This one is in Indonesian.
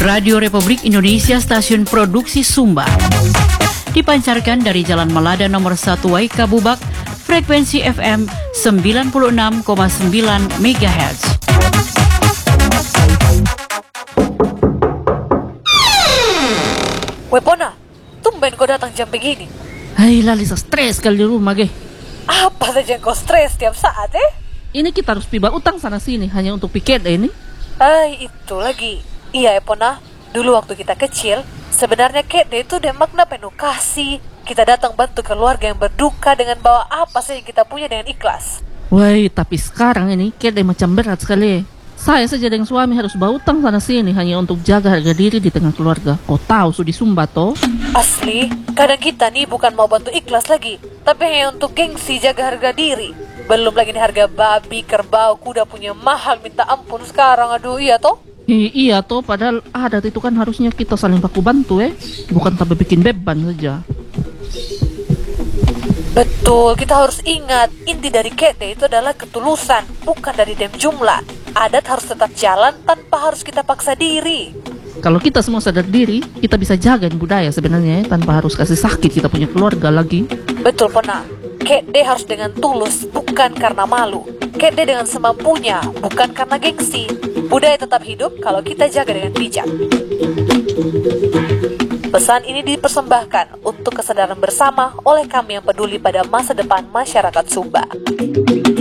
Radio Republik Indonesia Stasiun Produksi Sumba. Dipancarkan dari Jalan Malada nomor 1 Waika Bubak, frekuensi FM 96,9 MHz. Wepona, tumben kau datang jam begini. Hai Lalisa, stres kali di rumah ge. Apa saja kau stres tiap saat Ini kita harus piba utang sana sini hanya untuk piket ini. Itu lagi. Iya Epona, dulu waktu kita kecil, sebenarnya kede itu ada makna penuh kasih. Kita datang bantu keluarga yang berduka dengan bawa apa saja yang kita punya dengan ikhlas. Woi, tapi sekarang ini kede macam berat sekali. Saya saja dengan suami harus bawa utang sana sini hanya untuk jaga harga diri di tengah keluarga. Kau tahu sudah Sumba toh? Asli, kadang kita nih bukan mau bantu ikhlas lagi, tapi hanya untuk gengsi jaga harga diri. Belum lagi nih harga babi, kerbau, kuda punya mahal minta ampun sekarang. Aduh, iya toh? Iya toh, padahal adat itu kan harusnya kita saling baku bantu bukan tambah bikin beban saja. Betul, kita harus ingat inti dari kede itu adalah ketulusan, bukan dari dem jumlah. Adat harus tetap jalan tanpa harus kita paksa diri. Kalau kita semua sadar diri, kita bisa jagain budaya sebenarnya tanpa harus kasih sakit kita punya keluarga lagi. Betul Pona, kede harus dengan tulus, bukan karena malu. Kede dengan semampunya, bukan karena gengsi. Budaya tetap hidup kalau kita jaga dengan bijak. Pesan ini dipersembahkan untuk kesadaran bersama oleh kami yang peduli pada masa depan masyarakat Sumba.